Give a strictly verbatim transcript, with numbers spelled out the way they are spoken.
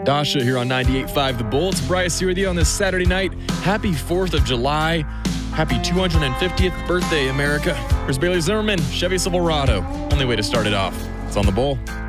Dasha here on ninety-eight point five The Bull. It's Bryce here with you on this Saturday night. Happy fourth of July. Happy two hundred fiftieth birthday, America. Here's Bailey Zimmerman, Chevy Silverado. Only way to start it off. It's on The Bull.